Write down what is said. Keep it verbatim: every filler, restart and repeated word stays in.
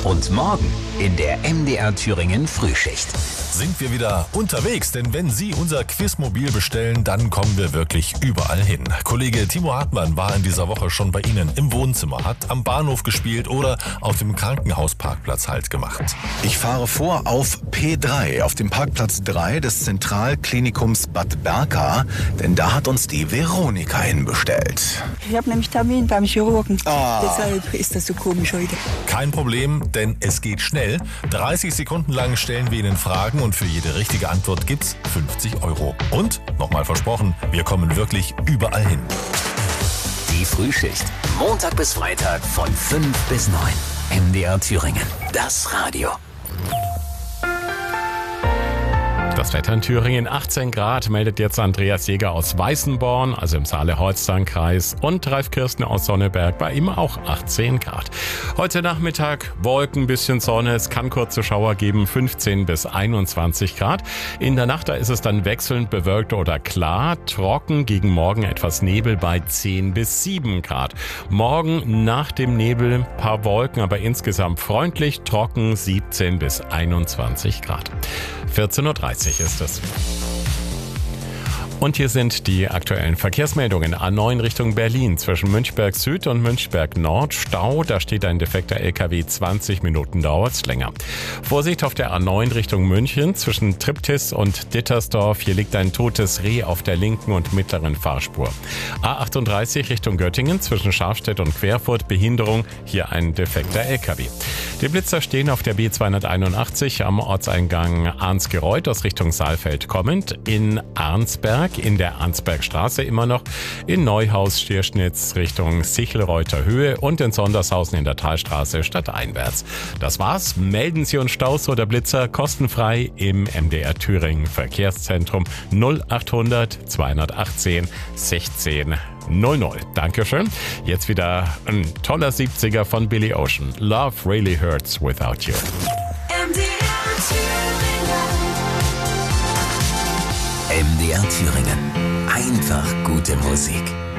Und morgen in der M D R Thüringen Frühschicht. Sind wir wieder unterwegs, denn wenn Sie unser Quizmobil bestellen, dann kommen wir wirklich überall hin. Kollege Timo Hartmann war in dieser Woche schon bei Ihnen im Wohnzimmer, hat am Bahnhof gespielt oder auf dem Krankenhausparkplatz Halt gemacht. Ich fahre vor auf P drei, auf dem Parkplatz drei des Zentralklinikums Bad Berka, denn da hat uns die Veronika hinbestellt. Ich habe nämlich Termin beim Chirurgen, Ah. deshalb ist das so komisch heute. Kein Problem, denn es geht schnell. dreißig Sekunden lang stellen wir Ihnen Fragen und für jede richtige Antwort gibt's fünfzig Euro. Und, nochmal versprochen, wir kommen wirklich überall hin. Die Frühschicht. Montag bis Freitag von fünf bis neun. M D R Thüringen. Das Radio. Das Wetter in Thüringen, achtzehn Grad, meldet jetzt Andreas Jäger aus Weißenborn, also im Saale-Holstein-Kreis, und Ralf Kirsten aus Sonneberg, bei ihm auch achtzehn Grad. Heute Nachmittag Wolken, bisschen Sonne, es kann kurze Schauer geben, fünfzehn bis einundzwanzig Grad. In der Nacht, da ist es dann wechselnd bewölkt oder klar, trocken, gegen morgen etwas Nebel bei zehn bis sieben Grad. Morgen nach dem Nebel paar Wolken, aber insgesamt freundlich, trocken, siebzehn bis einundzwanzig Grad. vierzehn Uhr dreißig ist es. Und hier sind die aktuellen Verkehrsmeldungen. A neun Richtung Berlin zwischen Münchberg Süd und Münchberg Nord. Stau, da steht ein defekter L K W, zwanzig Minuten dauert's länger. Vorsicht auf der A neun Richtung München zwischen Triptis und Dittersdorf. Hier liegt ein totes Reh auf der linken und mittleren Fahrspur. A achtunddreißig Richtung Göttingen zwischen Scharfstedt und Querfurt. Behinderung, hier ein defekter L K W. Die Blitzer stehen auf der B zweihunderteinundachtzig am Ortseingang Arnsgereuth aus Richtung Saalfeld kommend. In Arnsberg, in der Arnsbergstraße immer noch, in Neuhaus Stierschnitz Richtung Sichelreuther Höhe und in Sondershausen in der Talstraße stadteinwärts. Das war's. Melden Sie uns Staus oder Blitzer kostenfrei im M D R Thüringen Verkehrszentrum null achthundert zweihundertachtzehn sechzehn null null. Dankeschön. Jetzt wieder ein toller siebziger von Billy Ocean. Love really hurts without you. M D R Thüringen. M D R Thüringen. Einfach gute Musik.